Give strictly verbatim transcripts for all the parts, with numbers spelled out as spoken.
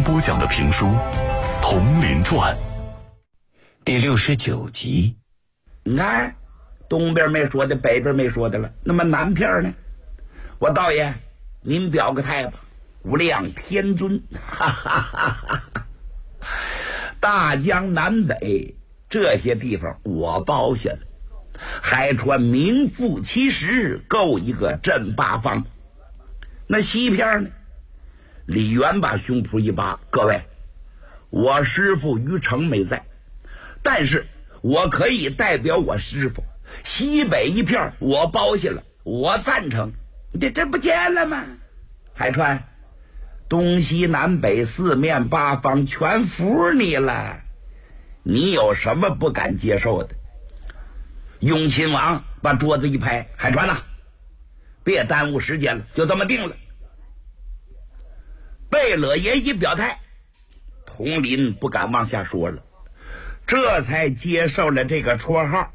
播讲的评书《铜林传》 第六十九集。 你看，东边没说的，北边没说的了，那么南边呢？我道爷，您表个态吧，无量天尊，哈哈哈哈哈！大江南北这些地方我包下了，海川名副其实，够一个镇八方。那西边呢？李渊把胸脯一扒，各位，我师父于成没在，但是我可以代表我师父，西北一片我包下了，我赞成。这这不见了吗？海川，东西南北四面八方全服你了，你有什么不敢接受的？雍亲王把桌子一拍，海川呐、啊，别耽误时间了，就这么定了。贝勒爷一表态，佟林不敢往下说了，这才接受了这个绰号。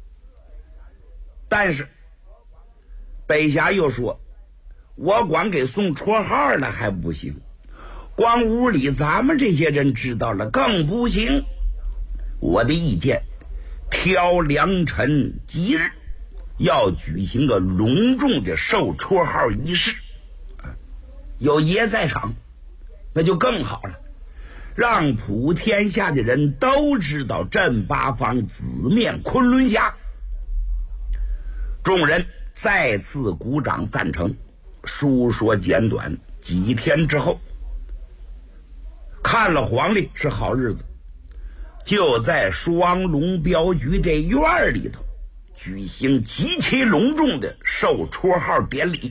但是北侠又说，我光给送绰号了还不行，光屋里咱们这些人知道了更不行。我的意见，挑良辰吉日要举行个隆重的授绰号仪式，有爷在场那就更好了，让普天下的人都知道镇八方紫面昆仑侠。众人再次鼓掌赞成。书说简短，几天之后，看了黄历是好日子，就在双龙镖局这院里头举行极其隆重的授绰号典礼。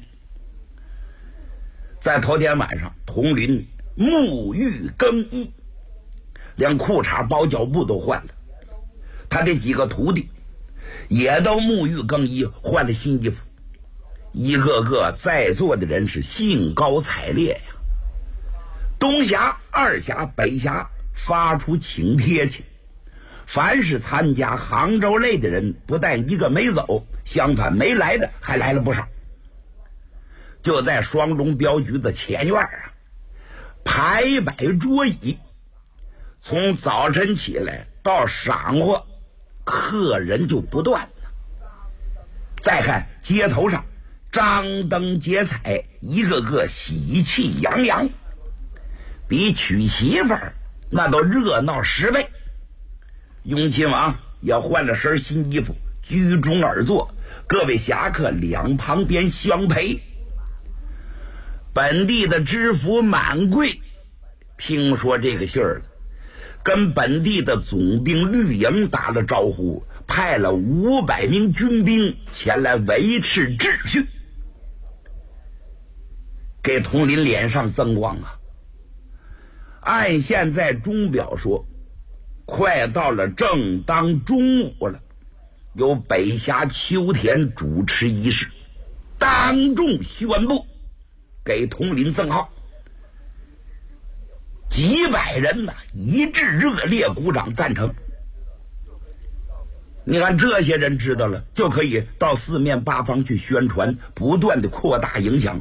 在头天晚上，佟林沐浴更衣，连裤衩包脚布都换了，他这几个徒弟也都沐浴更衣，换了新衣服。一个个在座的人是兴高采烈呀！东峡、二峡、北峡发出请帖去，凡是参加杭州类的人，不但一个没走，相反没来的还来了不少。就在双龙镖局的前院啊，排摆桌椅，从早晨起来到晌午，客人就不断了。再看街头上张灯结彩，一个个喜气洋洋，比娶媳妇儿那都热闹十倍。雍亲王也换了身新衣服，居中而坐，各位侠客两旁边相陪。本地的知府满贵听说这个信儿了，跟本地的总兵绿营打了招呼，派了五百名军兵前来维持秩序，给佟林脸上增光啊！按现在钟表说，快到了正当中午了，由北峡秋田主持仪式，当众宣布给佟林赠号。几百人呢，一致热烈鼓掌赞成。你看这些人知道了，就可以到四面八方去宣传，不断的扩大影响。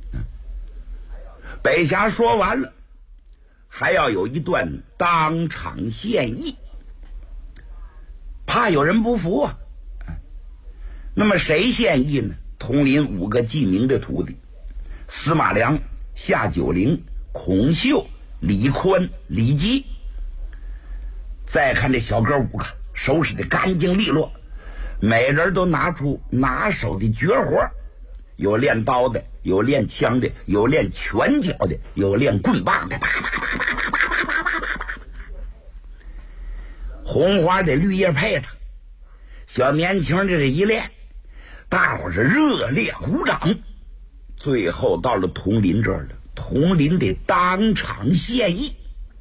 北峡说完了，还要有一段当场献艺，怕有人不服啊。那么谁献艺呢？佟林五个记名的徒弟，司马良、夏九龄、孔秀、李宽、李基。再看这小哥五个收拾的干净利落，每人都拿出拿手的绝活，有练刀的，有练枪的，有练拳脚的，有练棍棒的，啪啪啪啪啪啪啪啪啪啪，红花的绿叶配着，小年轻的这一练，大伙是热烈鼓掌。最后到了佟林这儿了，佟林得当场献艺。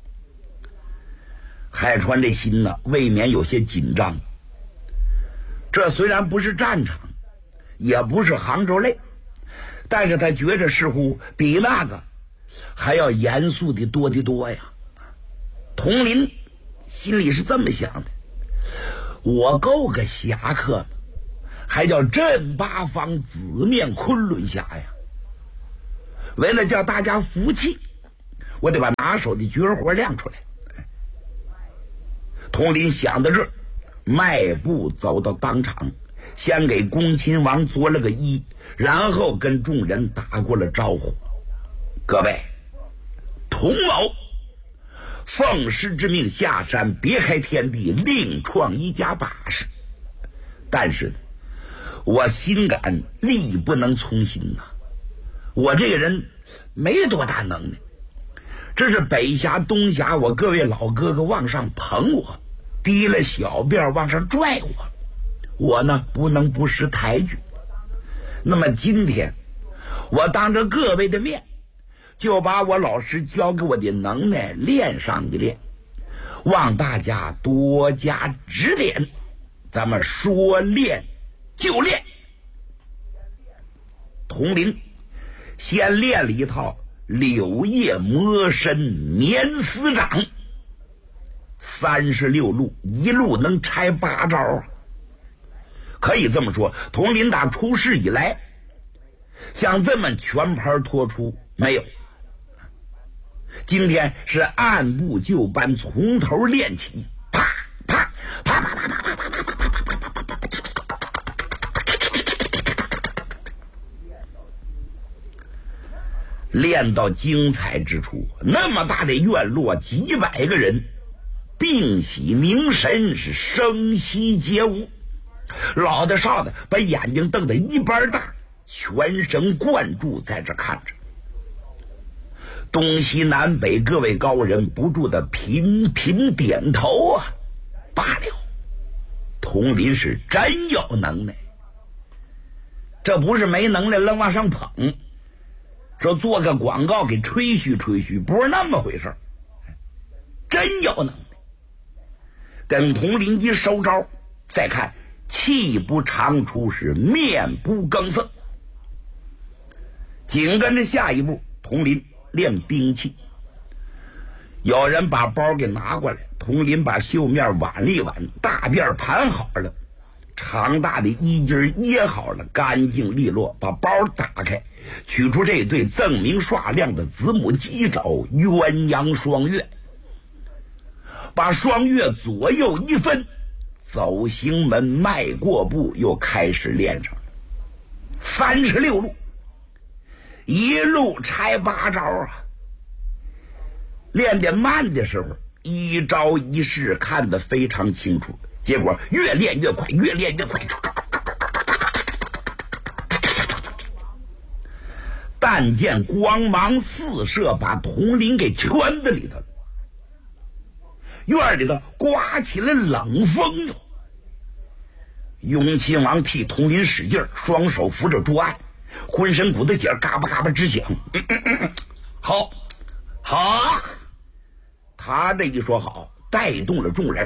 海川这心呢，未免有些紧张。这虽然不是战场，也不是杭州类，但是他觉着似乎比那个还要严肃的多得多呀。佟林心里是这么想的，我够个侠客吗？还叫镇八方紫面昆仑侠呀。为了叫大家服气， 我得把拿手的绝活亮出来。佟林想到这儿，迈步走到当场，先给恭亲王作了个揖，然后跟众人打过了招呼：各位，佟某奉师之命下山，别开天地，另创一家把式。但是我心感力不能从心呐、啊，我这个人没多大能耐，这是北峡东峡，我各位老哥哥往上捧我，提了小辫往上拽我，我呢不能不识抬举。那么今天我当着各位的面，就把我老师教给我的能耐练上一练，望大家多加指点。咱们说练就练。佟林先练了一套柳叶魔身绵丝掌，三十六路，一路能拆八招啊！可以这么说，佟林打出世以来，像这么全盘托出没有。今天是按部就班，从头练起，啪啪啪啪啪啪啪啪啪啪啪啪啪啪啪啪，练到精彩之处，那么大的院落，几百个人屏息凝神，是声息皆无。老的少的把眼睛瞪得一般大，全神贯注在这看着。东西南北各位高人不住的频频点头啊！罢了，佟林是真有能耐，这不是没能耐愣往上捧，说做个广告给吹嘘吹嘘，不是那么回事，真有能耐。等佟林一收招，再看气不长出，是面不更色。紧跟着下一步，佟林练兵器。有人把包给拿过来，佟林把袖面挽了一挽，大辫盘好了，长大的衣襟掖好了，干净利落。把包打开，取出这对锃明刷亮的子母鸡爪鸳鸯双月，把双月左右一分，走行门，迈过步，又开始练上了三十六路，一路拆八招啊！练得慢的时候，一招一式看得非常清楚，结果越练越快，越练越快。但见光芒四射，把佟林给圈在里头。院里头刮起了冷风哟。雍亲王替佟林使劲，双手扶着桌案，浑身骨头节嘎巴嘎巴直响。嗯嗯嗯，好，好啊！他这一说好，带动了众人，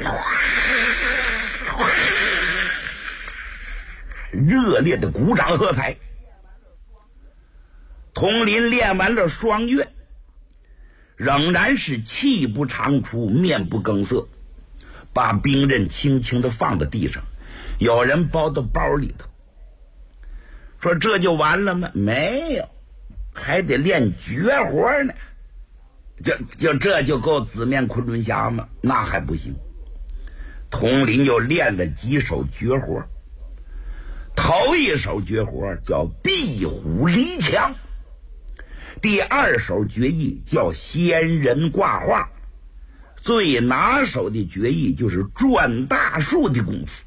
热烈的鼓掌喝彩。佟林练完了双月，仍然是气不长出，面不更色，把兵刃轻轻地放在地上。有人包到包里头，说这就完了吗？没有，还得练绝活呢。就就这就够紫面昆仑侠吗？那还不行。佟林又练了几手绝活，头一手绝活叫壁虎离墙，第二手绝艺叫仙人挂画，最拿手的绝艺就是转大树的功夫。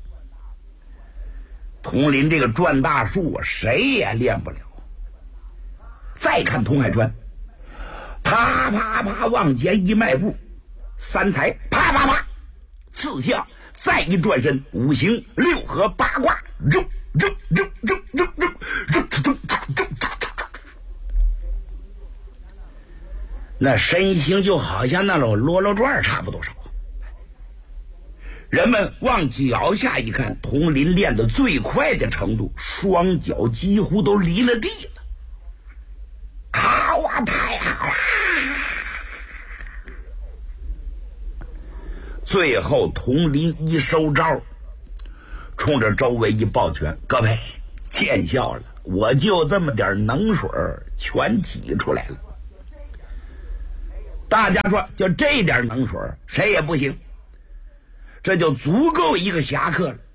佟林这个转大树啊，谁也练不了。再看佟海川，啪啪啪往前一迈步，三才啪啪啪，四象再一转身，五行六合八卦，扔扔扔扔扔扔扔扔扔，那身形就好像那种罗罗转差不多少。人们往脚下一看，佟林练得最快的程度，双脚几乎都离了地了。啊哇，太好了！最后佟林一收招，冲着周围一抱拳：“各位见笑了，我就这么点能水全挤出来了。” 大家说就这点能水谁也不行，这就足够一个侠客了。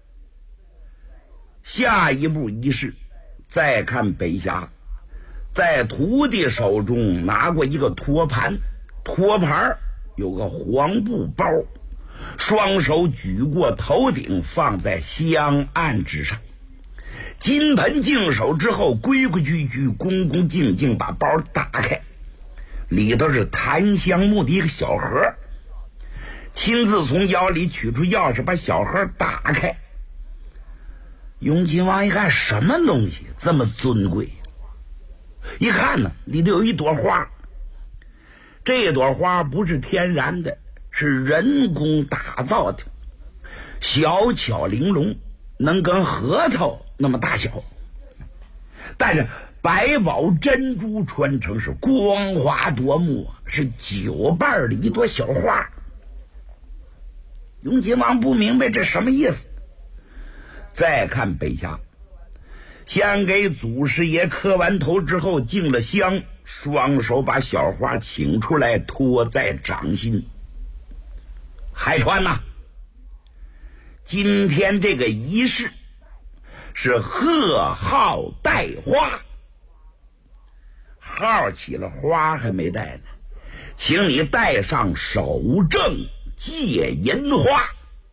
下一步仪式，再看北峡，在徒弟手中拿过一个托盘，托盘有个黄布包，双手举过头顶，放在香案之上，金盆净手之后，规规矩矩恭恭敬敬把包打开，里头是檀香木的一个小盒，亲自从腰里取出钥匙把小盒打开。雍亲王一看什么东西这么尊贵，一看呢，里头有一朵花，这朵花不是天然的，是人工打造的，小巧玲珑，能跟核桃那么大小，带着百宝珍珠穿成，是光华夺目，是九瓣的一朵小花。雍亲王不明白这什么意思。再看北峡，先给祖师爷磕完头之后敬了香，双手把小花请出来托在掌心。海川呐、啊，今天这个仪式是贺号戴花，号起了，花还没戴呢，请你戴上守正戒银花。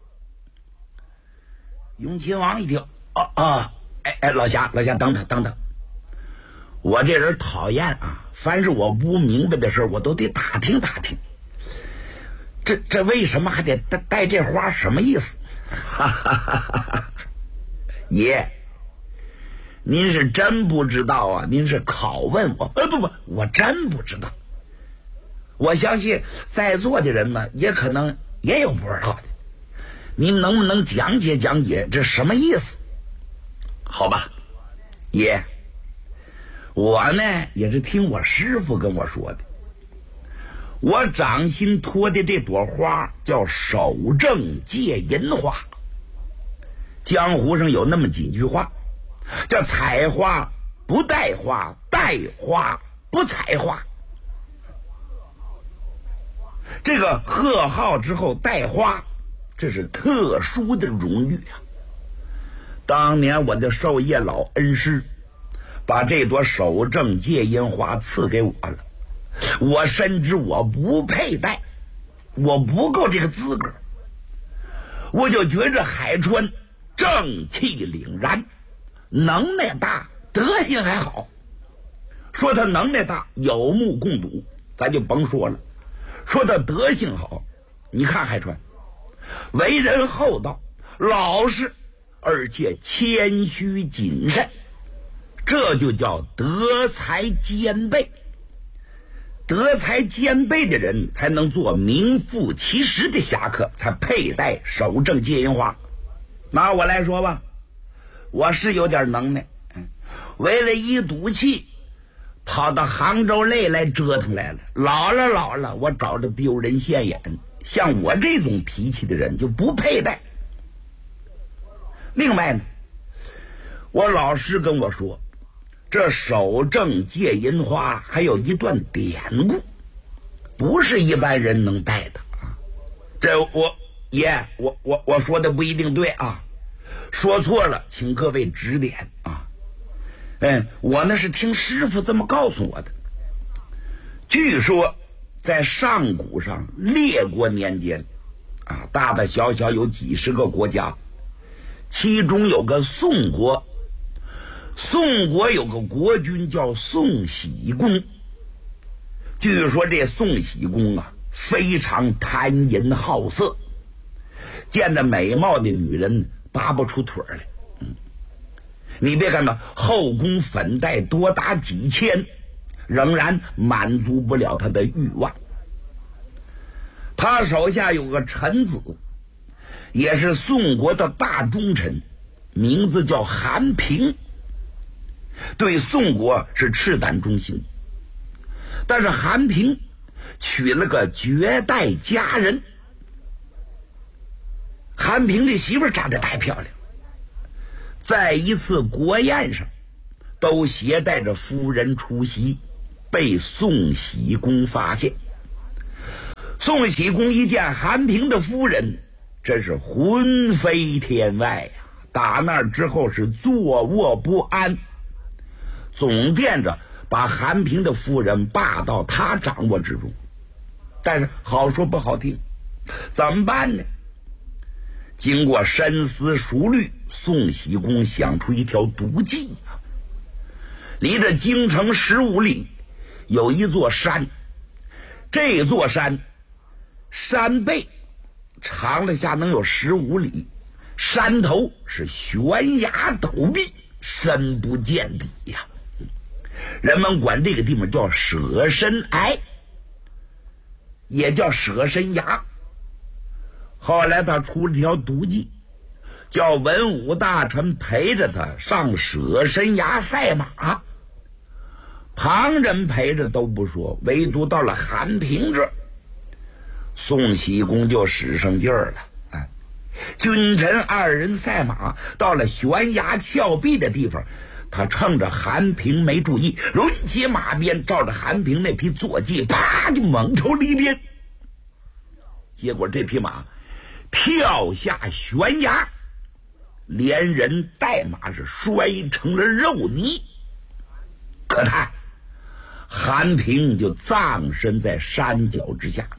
雍亲王一听，哦哦，哎哎，老侠老侠，等等等等，我这人讨厌啊，凡是我不明白的事我都得打听打听，这这为什么还得带带这花，什么意思？哈哈哈哈哈！爷，您是真不知道啊？您是拷问我？呃，不不，我真不知道。我相信在座的人呢，也可能也有不知道的。您能不能讲解讲解这什么意思？好吧，爷，我呢也是听我师傅跟我说的。我掌心托的这朵花叫守正戒银花。江湖上有那么几句话，叫采花不戴花，戴花不采花。这个贺号之后戴花，这是特殊的荣誉啊！当年我的授业老恩师把这朵守正戒银花赐给我了，我深知我不配戴，我不够这个资格，我就觉着海川正气凛然，能耐大，德行还好。说他能耐大，有目共睹，咱就甭说了。说他德行好，你看海川为人厚道老实，而且谦虚谨慎，这就叫德才兼备。德才兼备的人才能做名副其实的侠客，才佩戴守正戒银花。拿我来说吧，我是有点能耐，为了一赌气跑到杭州内来折腾来了，老了老了，我找着丢人现眼，像我这种脾气的人就不配戴。另外呢，我老师跟我说，这守正戒银花还有一段典故，不是一般人能戴的啊。这我爷，我我我说的不一定对啊，说错了请各位指点啊。嗯，我呢是听师傅这么告诉我的。据说在上古上列国年间啊，大大小小有几十个国家，其中有个宋国，宋国有个国君叫宋喜公。据说这宋喜公啊非常贪淫好色，见着美貌的女人拔不出腿来。嗯，你别看到后宫粉黛多达几千，仍然满足不了他的欲望。他手下有个臣子，也是宋国的大忠臣，名字叫韩平，对宋国是赤胆忠心。但是韩平娶了个绝代佳人，韩平这媳妇长得太漂亮，在一次国宴上都携带着夫人出席，被宋喜公发现。 宋喜公一见韩平的夫人，真是魂飞天外呀！打那之后是坐卧不安，总惦着把韩平的夫人罢到他掌握之中。但是好说不好听，怎么办呢？经过深思熟虑，宋喜公想出一条毒计啊！离着京城十五里有一座山，这座山山背长了下能有十五里，山头是悬崖陡壁，深不见底呀。人们管这个地方叫舍身崖，也叫舍身崖。后来他出了条毒计，叫文武大臣陪着他上舍身崖赛马。旁人陪着都不说，唯独到了韩平这儿，宋喜公就使上劲儿了。哎，君臣二人赛马，到了悬崖峭壁的地方，他趁着韩平没注意，抡起马鞭，照着韩平那匹坐骑，啪就猛抽离鞭。结果这匹马跳下悬崖，连人带马是摔成了肉泥。可叹韩平就葬身在山脚之下。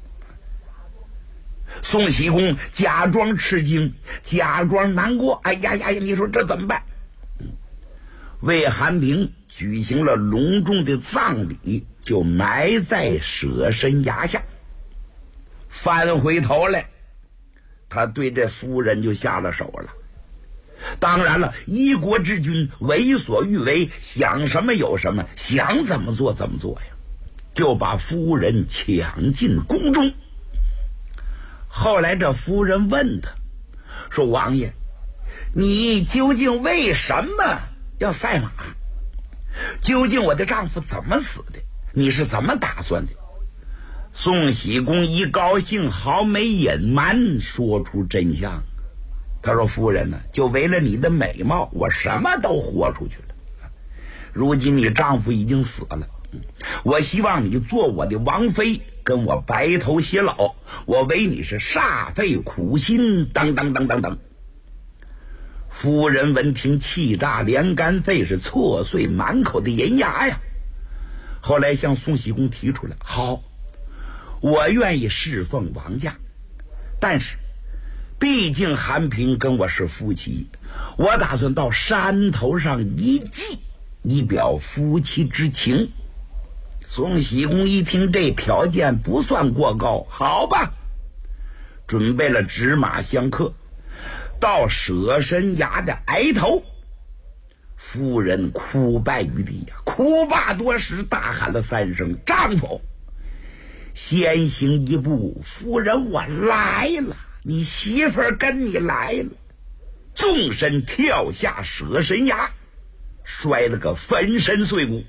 宋喜公假装吃惊，假装难过，哎呀呀呀，你说这怎么办？为韩平举行了隆重的葬礼，就埋在舍身崖下。翻回头来，他对这夫人就下了手了。当然了，一国之君为所欲为，想什么有什么，想怎么做怎么做呀，就把夫人抢进宫中。后来这夫人问他说：“王爷，你究竟为什么要赛马？究竟我的丈夫怎么死的？你是怎么打算的？”宋喜公一高兴，毫没隐瞒，说出真相。他说：“夫人呢，就为了你的美貌，我什么都豁出去了。如今你丈夫已经死了，我希望你做我的王妃，跟我白头偕老，我为你是煞费苦心，等等等等等。”夫人闻听，气炸连肝肺，是挫碎满口的银牙呀。后来向宋喜公提出来：“好，我愿意侍奉王家，但是毕竟韩平跟我是夫妻，我打算到山头上一祭，以表夫妻之情。”宋喜公一听这条件不算过高，好吧，准备了纸马相克，到舍身崖的崖头，夫人哭拜于地呀，哭罢多时，大喊了三声：“丈夫！”先行一步，夫人我来了，你媳妇儿跟你来了。纵身跳下舍身崖，摔了个粉身碎骨。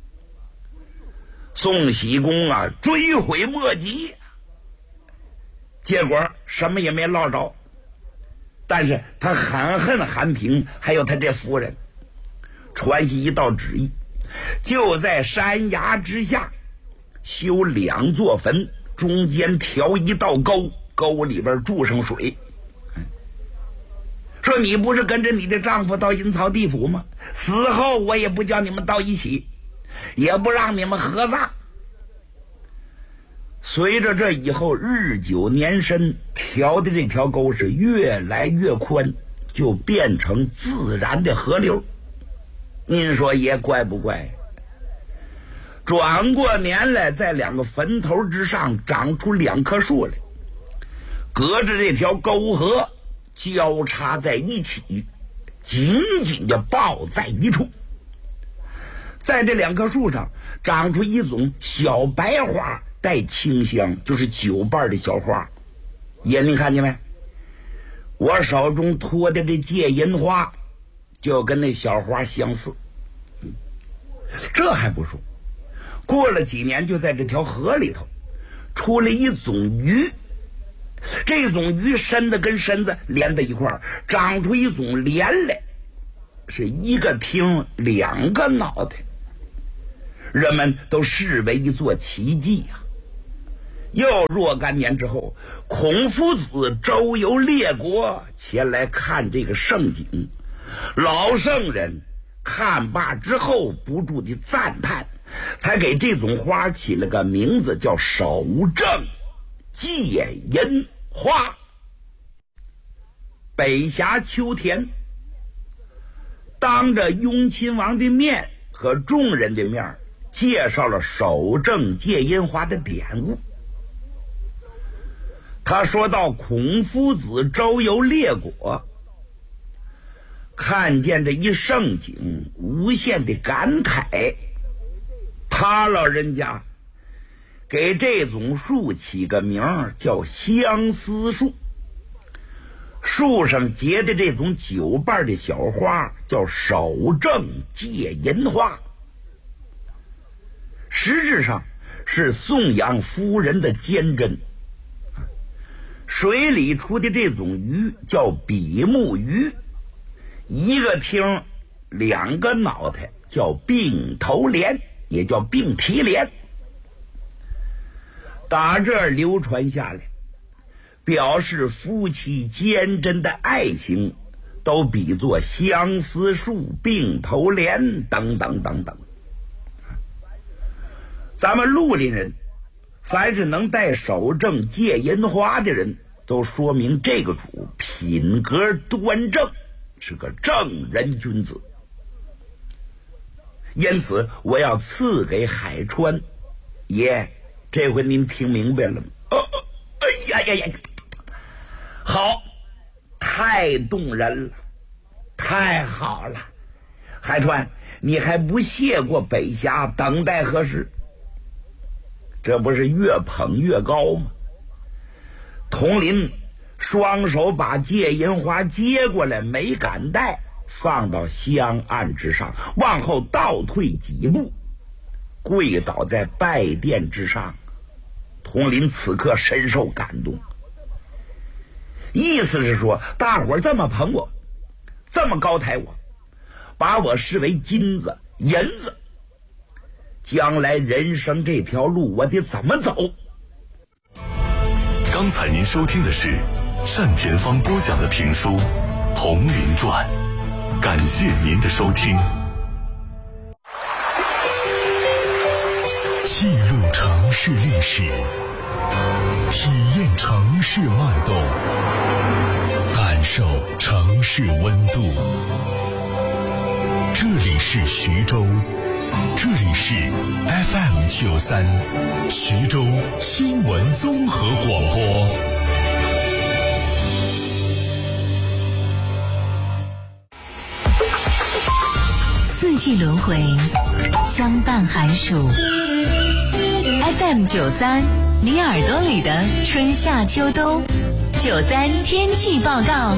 宋喜公啊，追悔莫及，结果什么也没捞着。但是他很恨韩平，还有他这夫人，传下一道旨意，就在山崖之下修两座坟，中间挑一道沟，沟里边注上水。说你不是跟着你的丈夫到阴曹地府吗？死后我也不叫你们到一起，也不让你们合葬。随着这以后日久年深，调的这条沟是越来越宽，就变成自然的河流。您说也怪不怪？转过年来，在两个坟头之上长出两棵树来，隔着这条沟河交叉在一起，紧紧地抱在一处。在这两棵树上长出一种小白花，带清香，就是酒瓣的小花。爷，您看见没？我手中托的这芥银花就跟那小花相似。这还不说，过了几年，就在这条河里头出了一种鱼，这种鱼身子跟身子连在一块儿，长出一种莲来，是一个听两个脑袋，人们都视为一座奇迹呀、啊。 又若干年之后，孔夫子周游列国，前来看这个盛景。老圣人看罢之后，不住地赞叹，才给这种花起了个名字，叫守正戒银花。北峡秋田当着雍亲王的面和众人的面介绍了守正戒银花的典故。他说到孔夫子周游列国，看见这一盛景，无限的感慨。他老人家给这种树起个名叫相思树，树上结的这种九瓣的小花叫守正戒银花，实质上是颂扬夫人的坚贞。水里出的这种鱼叫比目鱼，一个听两个脑袋叫并头莲，也叫并提莲。打这儿流传下来，表示夫妻坚贞的爱情，都比作相思树、并头莲等等等等。咱们绿林人凡是能带守正戒银花的人，都说明这个主品格端正，是个正人君子。因此我要赐给海川爷，这回您听明白了吗？哦哦，哎呀呀呀，好，太动人了，太好了。海川，你还不谢过北峡，等待何时？这不是越捧越高吗？佟林双手把戒银花接过来，没敢戴，放到香案之上，往后倒退几步，跪倒在拜殿之上。佟林此刻深受感动，意思是说，大伙儿这么捧我，这么高抬我，把我视为金子银子，将来人生这条路我得怎么走？ 刚才您收听的是单田芳播讲的评书《铜陵传》，感谢您的收听。 记录城市历史，体验城市脉动，感受城市温度。这里是徐州，这里是 F M 九三，徐州新闻综合广播。 四季轮回，相伴寒暑。F M 九三，你耳朵里的春夏秋冬。九三天气报告。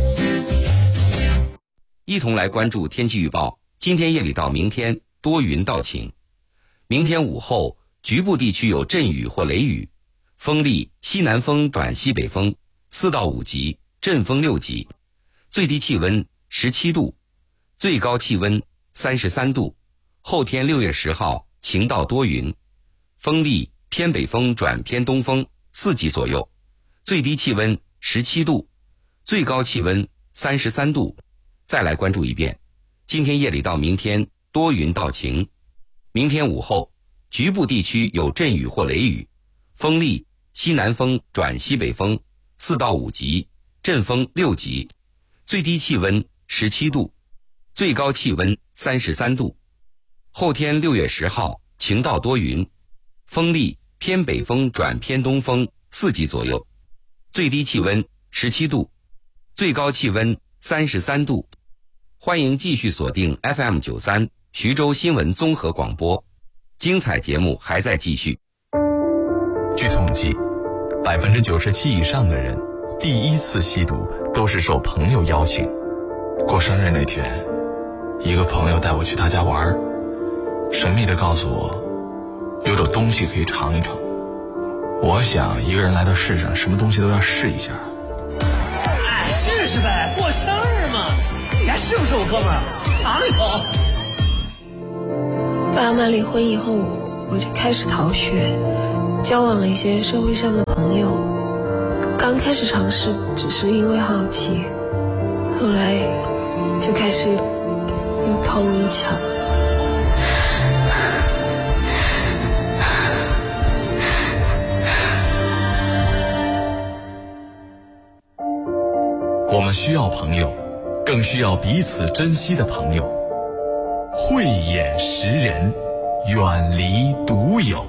一同来关注天气预报。今天夜里到明天多云到晴，明天午后局部地区有阵雨或雷雨，风力西南风转西北风，四到五级，阵风六级，最低气温十七度，最高气温三十三度。后天六月十号晴到多云，风力偏北风转偏东风，四级左右，最低气温十七度，最高气温三十三度。再来关注一遍，今天夜里到明天多云到晴，明天午后局部地区有阵雨或雷雨，风力西南风转西北风，四到五级，阵风六级，最低气温十七度，最高气温三十三度。后天六月十号晴到多云，风力偏北风转偏东风，四级左右，最低气温十七度，最高气温三十三度。欢迎继续锁定 F M 九三徐州新闻综合广播，精彩节目还在继续。 据统计，百分之九十七以上的人第一次吸毒都是受朋友邀请。过生日那天，一个朋友带我去他家玩，神秘地告诉我有种东西可以尝一尝。我想一个人来到世上，什么东西都要试一下。 哎，试试呗，过生日嘛，你还是不是我哥们儿？尝一口。 爸妈离婚以后，我就开始逃学， 交往了一些社会上的朋友。刚开始尝试只是因为好奇，后来就开始又投入抢。 我们需要朋友，更需要彼此珍惜的朋友。慧眼识人，远离独有。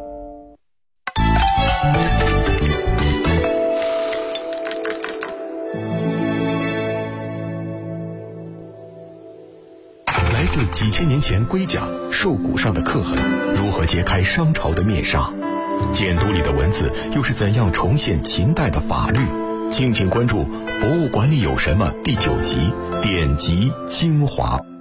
来自几千年前龟甲、兽骨上的刻痕，如何揭开商朝的面纱？简牍里的文字又是怎样重现秦代的法律？敬请关注《博物馆里有什么》第九集典籍精华。